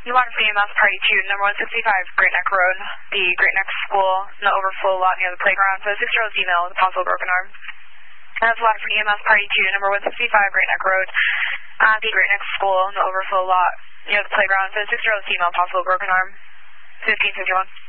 You want to EMS Party 2, number 165, Great Neck Road, the Great Neck School, in the overflow lot near the playground. So 6-year-old female with a possible broken arm. And that's a lot for EMS Party 2, number 165, Great Neck Road, the Great Neck School, in the overflow lot near the playground. So 6-year-old female, possible broken arm. 1551.